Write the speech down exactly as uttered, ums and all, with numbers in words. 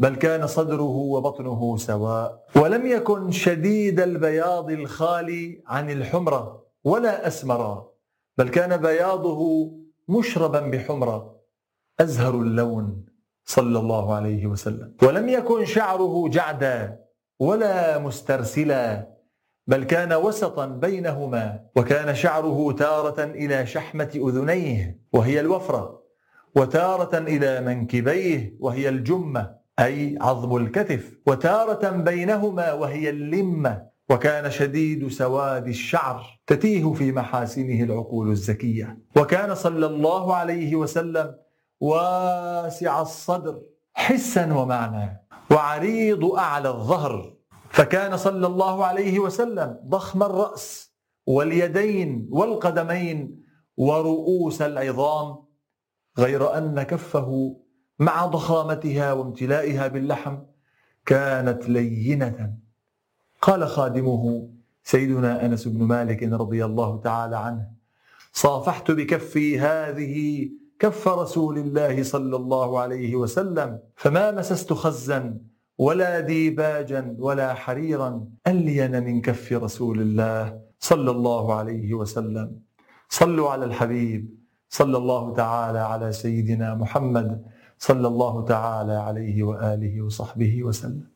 بل كان صدره وبطنه سواء، ولم يكن شديد البياض الخالي عن الحمرة ولا أسمر، بل كان بياضه مشربا بحمرة أزهر اللون صلى الله عليه وسلم. ولم يكن شعره جعدا ولا مسترسلا، بل كان وسطا بينهما، وكان شعره تارة إلى شحمة أذنيه وهي الوفرة، وتارة إلى منكبيه وهي الجمة أي عظم الكتف، وتارة بينهما وهي اللمة. وكان شديد سواد الشعر تتيه في محاسنه العقول الزكية. وكان صلى الله عليه وسلم واسع الصدر حسا ومعنى، وعريض أعلى الظهر، فكان صلى الله عليه وسلم ضخم الرأس واليدين والقدمين ورؤوس العظام، غير أن كفه مع ضخامتها وامتلائها باللحم كانت لينة. قال خادمه سيدنا أنس بن مالك رضي الله تعالى عنه: صافحت بكفي هذه كف رسول الله صلى الله عليه وسلم، فما مسست خزا ولا ديباجا ولا حريرا ألين من كف رسول الله صلى الله عليه وسلم. صلوا على الحبيب صلى الله تعالى على سيدنا محمد صلى الله تعالى عليه وآله وصحبه وسلم.